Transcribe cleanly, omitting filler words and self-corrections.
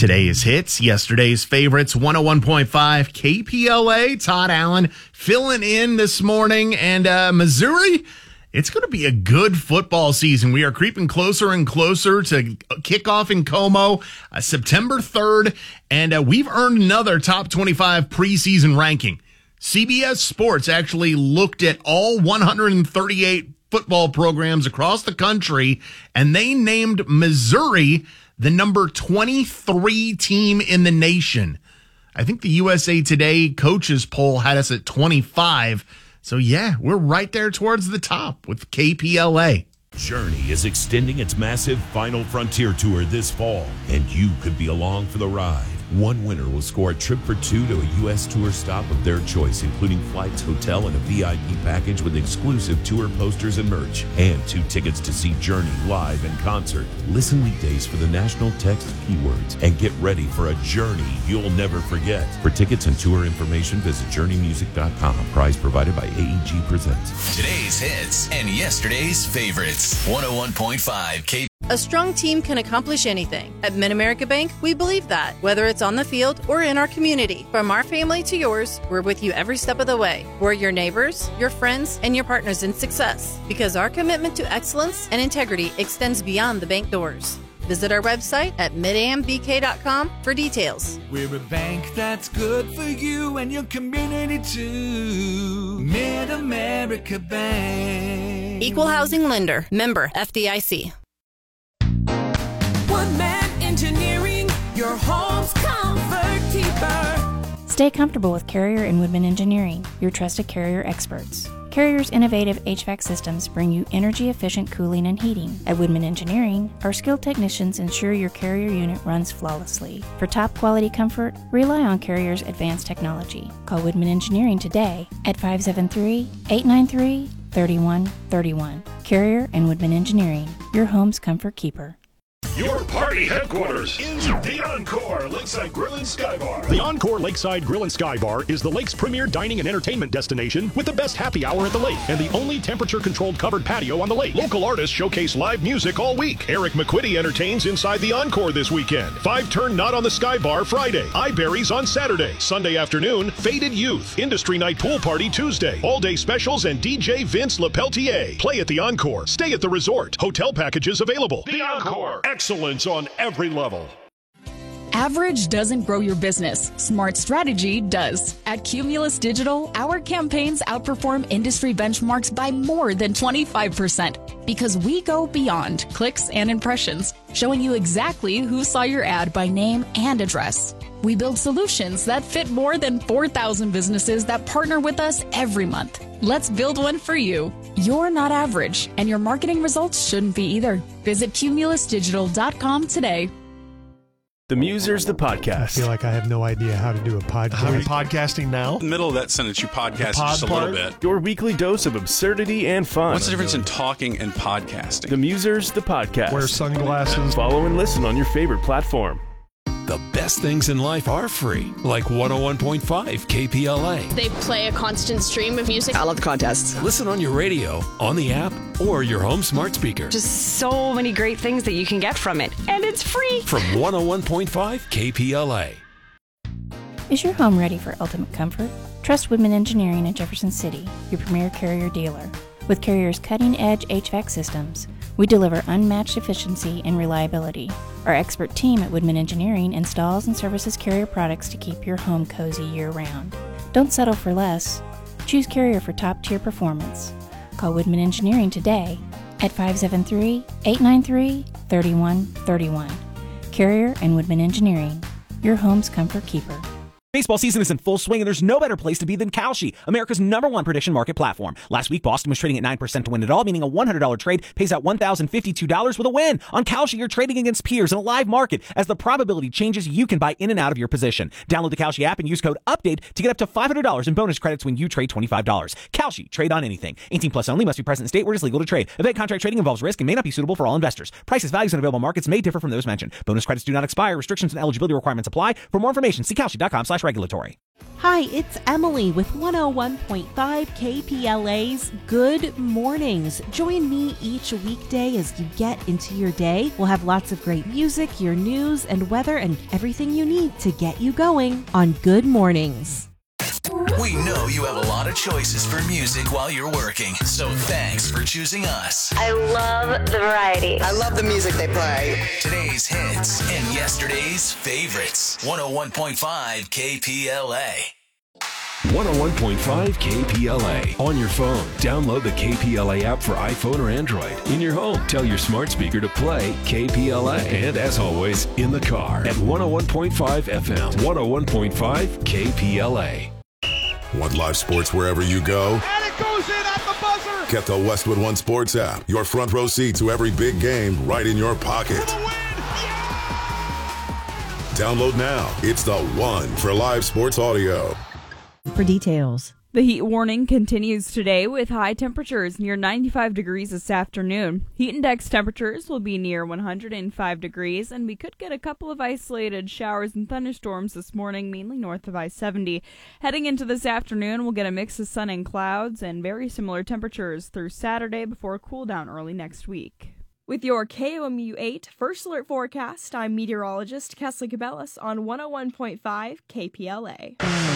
Today's hits, yesterday's favorites, 101.5 KPLA. Todd Allen filling in this morning. And Missouri, it's going to be a good football season. We are creeping closer and closer to kickoff in Como, September 3rd. And we've earned another top 25 preseason ranking. CBS Sports actually looked at all 138 football programs across the country, and they named Missouri the number 23 team in the nation. I think the USA Today coaches poll had us at 25. So yeah, we're right there towards the top with KPLA. Journey is extending its massive Final Frontier Tour this fall, and you could be along for the ride. One winner will score a trip for two to a U.S. tour stop of their choice, including flights, hotel, and a VIP package with exclusive tour posters and merch, and 2 tickets to see Journey live in concert. Listen weekdays for the national text keywords and get ready for a journey you'll never forget. For tickets and tour information, visit journeymusic.com. Prize provided by AEG Presents. Today's hits and yesterday's favorites. 101.5 K. A strong team can accomplish anything. At Mid-America Bank, we believe that, whether it's on the field or in our community. From our family to yours, we're with you every step of the way. We're your neighbors, your friends, and your partners in success, because our commitment to excellence and integrity extends beyond the bank doors. Visit our website at midambk.com for details. We're a bank that's good for you and your community too. Mid-America Bank. Equal housing lender. Member FDIC. One Man Engineering, your home's comfort keeper. Stay comfortable with Carrier and Woodman Engineering, your trusted Carrier experts. Carrier's innovative HVAC systems bring you energy-efficient cooling and heating. At Woodman Engineering, our skilled technicians ensure your Carrier unit runs flawlessly. For top-quality comfort, rely on Carrier's advanced technology. Call Woodman Engineering today at 573-893-3131. Carrier and Woodman Engineering, your home's comfort keeper. Your party headquarters is the Encore Lakeside Grill and Sky Bar. The Encore Lakeside Grill and Sky Bar is the lake's premier dining and entertainment destination with the best happy hour at the lake and the only temperature-controlled covered patio on the lake. Local artists showcase live music all week. Eric McQuitty entertains inside the Encore this weekend. 5-turn Not on the Sky Bar Friday. Eyeberries on Saturday. Sunday afternoon, Faded Youth. Industry Night Pool Party Tuesday. All-day specials and DJ Vince LePeltier. Play at the Encore. Stay at the resort. Hotel packages available. The Encore. Excellence on every level. Average doesn't grow your business. Smart strategy does. At Cumulus Digital, our campaigns outperform industry benchmarks by more than 25% because we go beyond clicks and impressions, showing you exactly who saw your ad by name and address. We build solutions that fit more than 4,000 businesses that partner with us every month. Let's build one for you. You're not average, and your marketing results shouldn't be either. Visit cumulusdigital.com today. The Musers, the podcast. I feel like I have no idea how to do a podcast. Are we podcasting now? In the middle of that sentence, you podcast just a little bit. Your weekly dose of absurdity and fun. What's the difference in talking and podcasting? The Musers, the podcast. Wear sunglasses. Follow and listen on your favorite platform. The best things in life are free, like 101.5 KPLA. They play a constant stream of music. I love the contests. Listen on your radio, on the app, or your home smart speaker. Just so many great things that you can get from it. And it's free. From 101.5 KPLA. Is your home ready for ultimate comfort? Trust Woodman Engineering in Jefferson City, your premier Carrier dealer. With Carrier's cutting-edge HVAC systems, we deliver unmatched efficiency and reliability. Our expert team at Woodman Engineering installs and services Carrier products to keep your home cozy year-round. Don't settle for less. Choose Carrier for top-tier performance. Call Woodman Engineering today at 573-893-3131. Carrier and Woodman Engineering, your home's comfort keeper. Baseball season is in full swing, and there's no better place to be than Kalshi, America's #1 prediction market platform. Last week, Boston was trading at 9% to win it all, meaning a $100 trade pays out $1,052 with a win. On Kalshi, you're trading against peers in a live market. As the probability changes, you can buy in and out of your position. Download the Kalshi app and use code UPDATE to get up to $500 in bonus credits when you trade $25. Kalshi, trade on anything. 18 plus only, must be present in state where it is legal to trade. Event contract trading involves risk and may not be suitable for all investors. Prices, values, and available markets may differ from those mentioned. Bonus credits do not expire. Restrictions and eligibility requirements apply. For more information, see Kalshi.com/regulatory. Hi, it's Emily with 101.5 KPLA's Good Mornings. Join me each weekday as you get into your day. We'll have lots of great music, your news and weather, and everything you need to get you going on Good Mornings. We know you have a lot of choices for music while you're working, so thanks for choosing us. I love the variety. I love the music they play. Today's hits and yesterday's favorites. 101.5 KPLA. 101.5 KPLA. On your phone, download the KPLA app for iPhone or Android. In your home, tell your smart speaker to play KPLA. And as always, in the car at 101.5 FM. 101.5 KPLA. Want live sports wherever you go? And it goes in at the buzzer! Get the Westwood One Sports app. Your front row seat to every big game right in your pocket. For the win! Yeah! Download now. It's the one for live sports audio. For details. The heat warning continues today with high temperatures near 95 degrees this afternoon. Heat index temperatures will be near 105 degrees, and we could get a couple of isolated showers and thunderstorms this morning, mainly north of I-70. Heading into this afternoon, we'll get a mix of sun and clouds and very similar temperatures through Saturday before a cool down early next week. With your KOMU 8 First Alert Forecast, I'm meteorologist Kesley Cabellas on 101.5 KPLA.